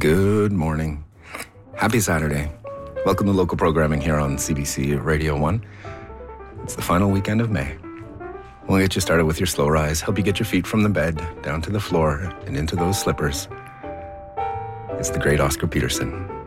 Good morning. Happy Saturday. Welcome to local programming here on CBC Radio 1. It's the final weekend of May. We'll get you started with your slow rise, help you get your feet from the bed down to the floor and into those slippers. It's the great Oscar Peterson.